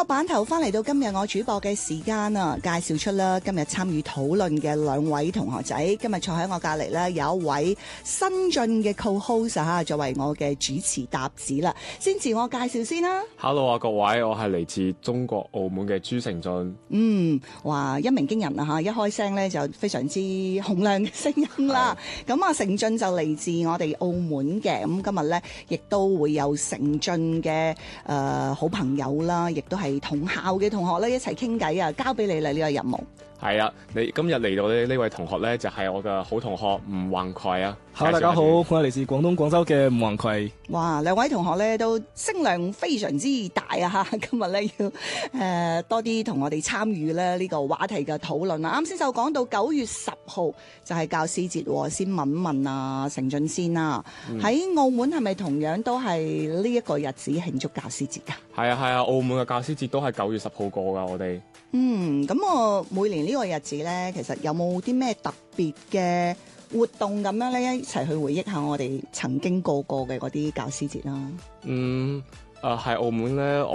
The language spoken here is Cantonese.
學版頭翻嚟到今日我主播嘅時間啊，介紹出啦今日參與討論嘅兩位同學仔，今日坐喺我隔離咧有一位新晉嘅 co-host 作為我嘅主持搭子啦。先自我介紹先啦。 Hello 啊各位，我係嚟自中國澳門嘅朱成俊。 哇一鳴驚人啊一開聲咧就非常之洪亮嘅聲音啦。咁啊成俊就嚟自我哋澳門嘅，咁今日咧亦都會有成俊嘅好朋友啦，亦都係同校嘅同學咧一齊傾偈啊，交俾你啦呢個任務。 係啊，你今日嚟到呢位同學咧就係我嘅好同學吳宏葵啊。 Hello 大家好，我係嚟自廣東廣州嘅吳宏葵。 哇，兩位同學咧都聲量非常之大啊！今日咧要多啲同我哋參與咧呢個話題嘅討論啊！啱先就講到9月10號就係教師節，先問問啊成俊先啦。喺澳門係咪同樣都係呢一個日子慶祝教師節㗎？ 係啊，澳門嘅教師節都係9月10號過㗎，我哋。 咁我每年呢個日子咧，其實有冇啲咩特別嘅活動咁樣咧，一齊去回憶下我哋曾經過嘅嗰啲教師節啦？ 喺澳門咧。